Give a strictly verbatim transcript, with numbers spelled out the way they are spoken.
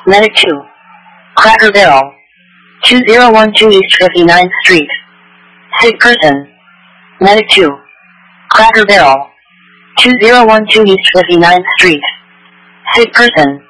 Medic two. Cracker Barrel. two zero one two East fifty-ninth Street. Sick person. Medic two. Cracker Barrel. two zero one two East fifty-ninth Street. Sick person.